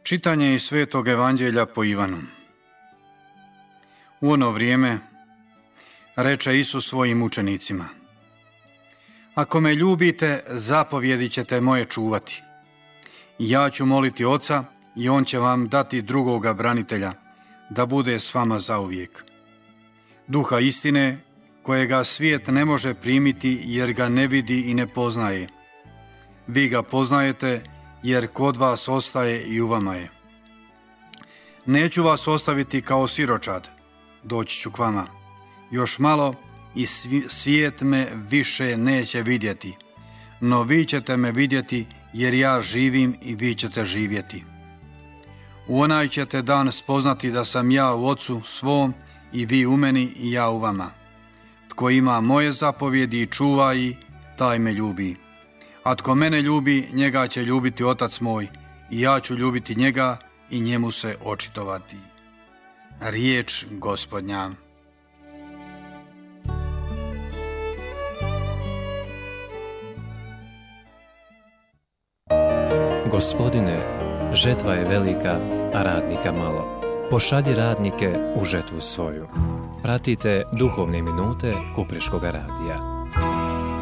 Čitanje iz Svetog evanđelja po Ivanu. U ono vrijeme reče Isus svojim učenicima: Ako me ljubite, zapovjedi ćete moje čuvati. Ja ću moliti Oca i On će vam dati drugoga branitelja, da bude s vama zauvijek. Duha istine, kojega svijet ne može primiti jer ga ne vidi i ne poznaje. Vi ga poznajete jer kod vas ostaje i u vama je. Neću vas ostaviti kao siročad, doći ću k vama. Još malo i svijet me više neće vidjeti, no vi ćete me vidjeti jer ja živim i vi ćete živjeti. U onaj ćete dan spoznati da sam ja u Ocu svom i vi u meni i ja u vama. Tko ima moje zapovjedi i čuva ih, taj me ljubi. A tko mene ljubi, njega će ljubiti Otac moj, i ja ću ljubiti njega i njemu se očitovati. Riječ Gospodnja. Gospodine, žetva je velika, a radnika malo. Pošalji radnike u žetvu svoju. Pratite duhovne minute Kupreškoga radija.